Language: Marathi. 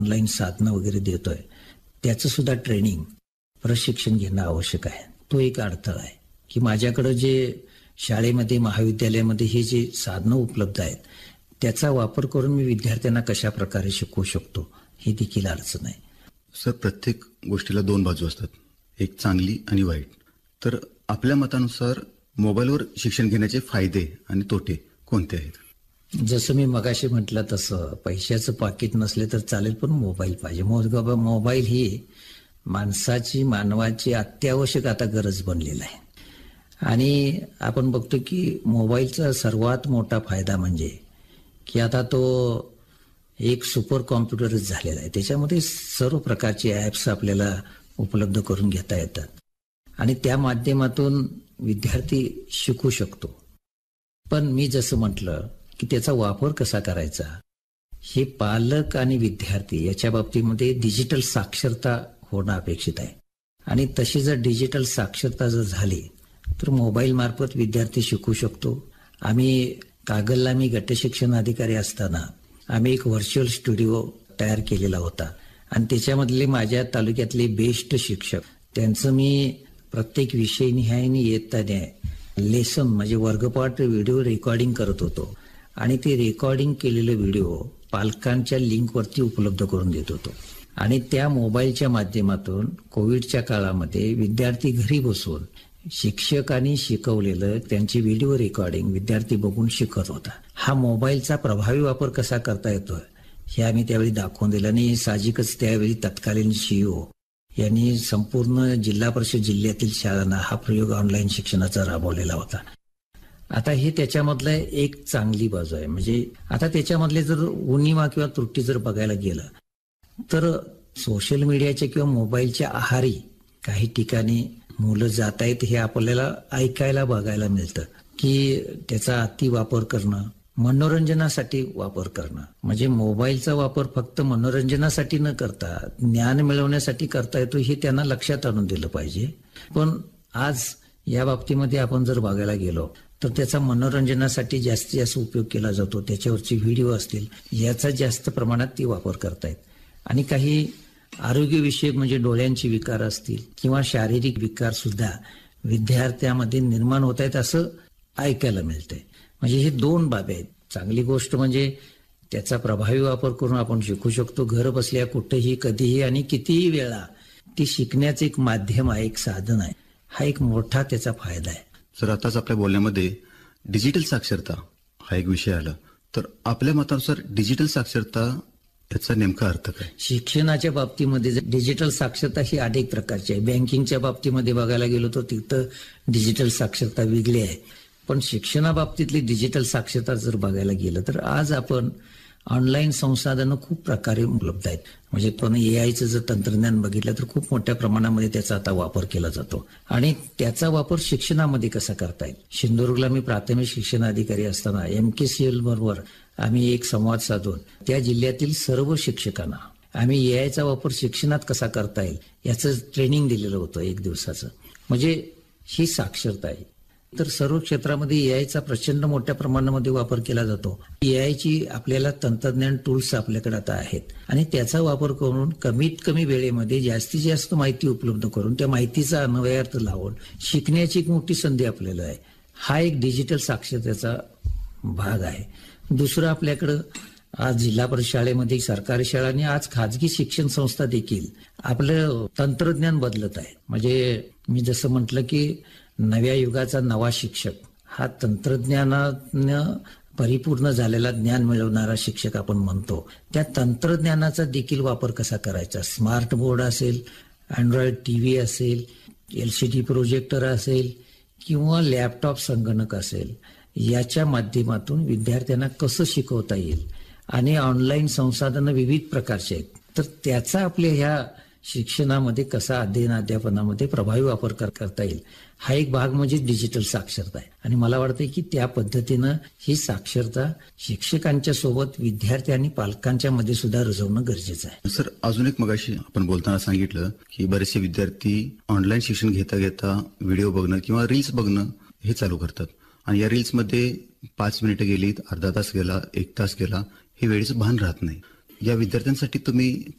ऑनलाईन साधनं वगैरे देतोय त्याचं सुद्धा ट्रेनिंग प्रशिक्षण घेणं आवश्यक आहे. तो एक अडथळा आहे की माझ्याकडे जे शाळेमध्ये महाविद्यालयामध्ये हे जे साधनं उपलब्ध आहेत त्याचा वापर करून मी विद्यार्थ्यांना कशा प्रकारे शिकवू शकतो ही देखील अडचण आहे. सर, प्रत्येक गोष्टीला दोन बाजू असतात, एक चांगली आणि वाईट. तर आपल्या मतानुसार मोबाईलवर शिक्षण घेण्याचे फायदे आणि तोटे कोणते आहेत? जसं मी मगाशी म्हटलं तसं पैशाचं पाकिट नसले तर चालेल पण मोबाईल पाहिजे. मोबाईल ही मानवाची अत्यावश्यक आता गरज बनलेला आहे. आणि आपण बघतो की मोबाईलचा सर्वात मोठा फायदा म्हणजे की आता तो एक सुपर कॉम्प्युटरच झालेला आहे. त्याच्यामध्ये सर्व प्रकारचे ॲप्स आपल्याला उपलब्ध करून घेता येतात आणि त्या माध्यमातून विद्यार्थी शिकू शकतो. पण मी जसं म्हटलं की त्याचा वापर कसा करायचा हे पालक आणि विद्यार्थी याच्या बाबतीमध्ये डिजिटल साक्षरता होणं अपेक्षित आहे. आणि तशी जर डिजिटल साक्षरता जर झाली तर मोबाईल मार्फत विद्यार्थी शिकू शकतो. आम्ही कागलला मी गटशिक्षण अधिकारी असताना आम्ही एक व्हर्च्युअल स्टुडिओ तयार केलेला होता आणि त्याच्यामधले माझ्या तालुक्यातले बेस्ट शिक्षक त्यांचं मी प्रत्येक विषयनिहाय येताना लेसन म्हणजे वर्गपाठ व्हिडिओ रेकॉर्डिंग करत होतो आणि ते रेकॉर्डिंग केलेले व्हिडिओ पालकांच्या लिंकवरती उपलब्ध करून देत होतो. आणि त्या मोबाईलच्या माध्यमातून कोविडच्या काळामध्ये विद्यार्थी घरी बसून शिक्षकांनी शिकवलेलं त्यांची व्हिडिओ रेकॉर्डिंग विद्यार्थी बघून शिकत होता. हा मोबाईलचा प्रभावी वापर कसा करता येतो हे आम्ही त्यावेळी दाखवून दिलं आणि साहजिकच त्यावेळी तत्कालीन CEO यांनी संपूर्ण जिल्हा परिषद जिल्ह्यातील शाळांना हा प्रयोग ऑनलाईन शिक्षणाचा राबवलेला होता. आता हे त्याच्यामधलं एक चांगली बाजू आहे. म्हणजे आता त्याच्यामधले जर उणिवा किंवा त्रुटी जर बघायला गेलं तर सोशल मीडियाच्या किंवा मोबाईलच्या आहारी काही ठिकाणी मुलं जात आहेत हे आपल्याला ऐकायला बघायला मिळतं की त्याचा अति वापर करणं, मनोरंजनासाठी वापर करणं. म्हणजे मोबाईलचा वापर फक्त मनोरंजनासाठी न करता ज्ञान मिळवण्यासाठी करता येतो हे त्यांना लक्षात आणून दिलं पाहिजे. पण आज या बाबतीमध्ये आपण जर बघायला गेलो तर त्याचा मनोरंजनासाठी जास्तीत जास्त उपयोग केला जातो. त्याच्यावरचे व्हिडिओ असतील याचा जास्त प्रमाणात ते वापर करतायत. आणि काही आरोग्यविषयक म्हणजे डोळ्यांचे विकार असतील किंवा शारीरिक विकार सुद्धा विद्यार्थ्यामध्ये निर्माण होत आहेत असं ऐकायला मिळतंय. म्हणजे हे दोन बाबी आहेत. चांगली गोष्ट म्हणजे त्याचा प्रभावी वापर करून आपण शिकू शकतो घर बसल्या कुठेही कधीही आणि कितीही वेळा. ती शिकण्याचं एक माध्यम आहे, एक साधन आहे. हा एक मोठा त्याचा फायदा आहे. सर, आताच आपल्या बोलण्यामध्ये डिजिटल साक्षरता हा एक विषय आला, तर आपल्या मतानुसार डिजिटल साक्षरता याचा नेमका अर्थ काय? शिक्षणाच्या बाबतीमध्ये डिजिटल साक्षरता ही अनेक प्रकारची आहे. बँकिंगच्या बाबतीमध्ये बघायला गेलो तर तिथं डिजिटल साक्षरता वेगळी आहे. पण शिक्षणाबाबतीतली डिजिटल साक्षरता जर बघायला गेलं तर आज आपण ऑनलाईन संसाधनं खूप प्रकारे उपलब्ध आहेत. म्हणजे पण AIचं जर तंत्रज्ञान बघितलं तर खूप मोठ्या प्रमाणामध्ये त्याचा आता वापर केला जातो. आणि त्याचा वापर शिक्षणामध्ये कसा करता येईल. सिंधुदुर्गला मी प्राथमिक शिक्षण अधिकारी असताना MKCL बरोबर आम्ही एक संवाद साधून त्या जिल्ह्यातील सर्व शिक्षकांना आम्ही AIचा वापर शिक्षणात कसा करता येईल याचं ट्रेनिंग दिलेलं होतं 1 दिवसाचं. म्हणजे ही साक्षरता आहे. तर सर्व क्षेत्रामध्ये AIचा प्रचंड मोठ्या प्रमाणामध्ये वापर केला जातो. AIची आपल्याला तंत्रज्ञान टूल्स आपल्याकडे आता आहेत आणि त्याचा वापर करून कमीत कमी वेळेमध्ये जास्तीत जास्त माहिती उपलब्ध करून त्या माहितीचा अन्वयार्थ लावून शिकण्याची एक मोठी संधी आपल्याला आहे. हा एक डिजिटल साक्षरतेचा भाग आहे. दुसरं आपल्याकडं आज जिल्हा परिषद शाळेमध्ये सरकारी शाळा आणि आज खाजगी शिक्षण संस्था देखील आपलं तंत्रज्ञान बदलत आहे. म्हणजे मी जसं म्हटलं की नव्या युगाचा नवा शिक्षक हा तंत्रज्ञानानं परिपूर्ण झालेला ज्ञान मिळवणारा शिक्षक आपण म्हणतो. त्या तंत्रज्ञानाचा देखील वापर कसा करायचा. स्मार्ट बोर्ड असेल, अँड्रॉइड TV असेल, LCD प्रोजेक्टर असेल किंवा लॅपटॉप संगणक असेल, याच्या माध्यमातून विद्यार्थ्यांना कसं शिकवता येईल. आणि ऑनलाईन संसाधनं विविध प्रकारचे आहेत तर त्याचा आपल्या ह्या शिक्षणामध्ये कसा अध्ययन अध्यापनामध्ये प्रभावी वापर करता येईल हा एक भाग म्हणजे डिजिटल साक्षरता आहे. आणि मला वाटतं की त्या पद्धतीनं ही साक्षरता शिक्षकांच्या सोबत विद्यार्थी आणि पालकांच्या मध्ये सुद्धा रुजवणं गरजेचं आहे. सर, अजून एक मगाशी आपण बोलताना सांगितलं की बरेचसे विद्यार्थी ऑनलाईन शिक्षण घेता घेता व्हिडिओ बघणं किंवा रील्स बघणं हे चालू करतात आणि या रील्समध्ये 5 मिनिटं गेलीत, अर्धा तास गेला, 1 तास गेला, हे वेळेचं भान राहत नाही. या विद्यार्थ्यांसाठी तुम्ही